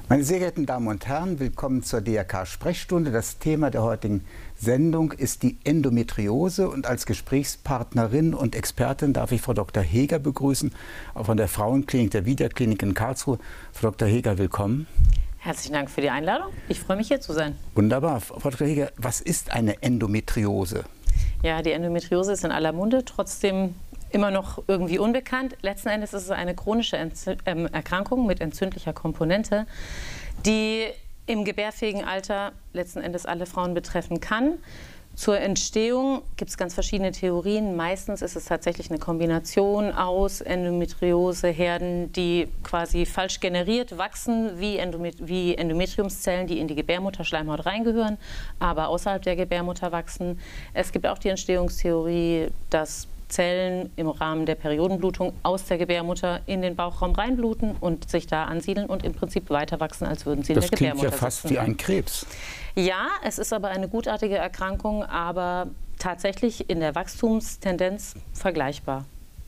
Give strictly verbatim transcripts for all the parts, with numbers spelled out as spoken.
Meine sehr geehrten Damen und Herren, willkommen zur D R K-Sprechstunde. Das Thema der heutigen Sendung ist die Endometriose und als Gesprächspartnerin und Expertin darf ich Frau Doktor Heger begrüßen, auch von der Frauenklinik der Vida-Klinik in Karlsruhe. Frau Doktor Heger, willkommen. Herzlichen Dank für die Einladung. Ich freue mich, hier zu sein. Wunderbar. Frau Doktor Heger, was ist eine Endometriose? Ja, die Endometriose ist in aller Munde, trotzdem immer noch irgendwie unbekannt. Letzten Endes ist es eine chronische Entzü ähm, Erkrankung mit entzündlicher Komponente, die im gebärfähigen Alter letzten Endes alle Frauen betreffen kann. Zur Entstehung gibt es ganz verschiedene Theorien. Meistens ist es tatsächlich eine Kombination aus Endometrioseherden, die quasi falsch generiert wachsen, wie, Endomet wie Endometriumszellen, die in die Gebärmutterschleimhaut reingehören, aber außerhalb der Gebärmutter wachsen. Es gibt auch die Entstehungstheorie, dass Zellen im Rahmen der Periodenblutung aus der Gebärmutter in den Bauchraum reinbluten und sich da ansiedeln und im Prinzip weiter wachsen, als würden sie in der Gebärmutter sitzen. Das klingt ja fast wie ein Krebs. Ja, es ist aber eine gutartige Erkrankung, aber tatsächlich in der Wachstumstendenz vergleichbar.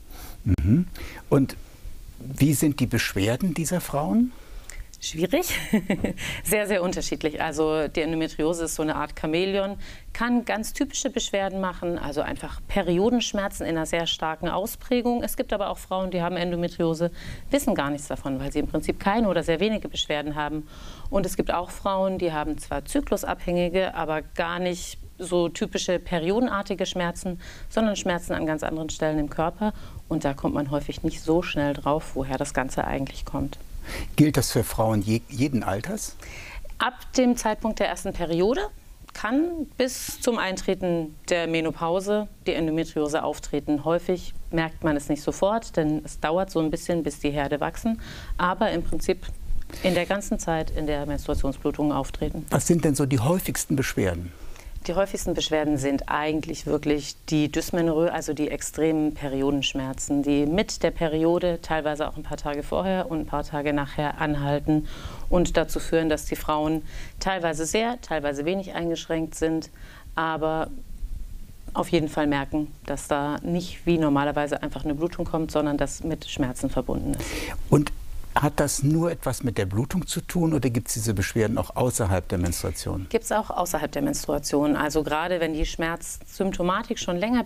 Mhm. Und wie sind die Beschwerden dieser Frauen? Schwierig, sehr, sehr unterschiedlich. Also die Endometriose ist so eine Art Chamäleon, kann ganz typische Beschwerden machen, also einfach Periodenschmerzen in einer sehr starken Ausprägung. Es gibt aber auch Frauen, die haben Endometriose, wissen gar nichts davon, weil sie im Prinzip keine oder sehr wenige Beschwerden haben. Und es gibt auch Frauen, die haben zwar zyklusabhängige, aber gar nicht so typische periodenartige Schmerzen, sondern Schmerzen an ganz anderen Stellen im Körper. Und da kommt man häufig nicht so schnell drauf, woher das Ganze eigentlich kommt. Gilt das für Frauen je, jeden Alters? Ab dem Zeitpunkt der ersten Periode kann bis zum Eintreten der Menopause die Endometriose auftreten. Häufig merkt man es nicht sofort, denn es dauert so ein bisschen, bis die Herde wachsen. Aber im Prinzip in der ganzen Zeit, in der Menstruationsblutungen auftreten. Was sind denn so die häufigsten Beschwerden? Die häufigsten Beschwerden sind eigentlich wirklich die Dysmenorrhoe, also die extremen Periodenschmerzen, die mit der Periode teilweise auch ein paar Tage vorher und ein paar Tage nachher anhalten und dazu führen, dass die Frauen teilweise sehr, teilweise wenig eingeschränkt sind, aber auf jeden Fall merken, dass da nicht wie normalerweise einfach eine Blutung kommt, sondern das mit Schmerzen verbunden ist. Und hat das nur etwas mit der Blutung zu tun oder gibt es diese Beschwerden auch außerhalb der Menstruation? Gibt es auch außerhalb der Menstruation. Also gerade wenn die Schmerzsymptomatik schon länger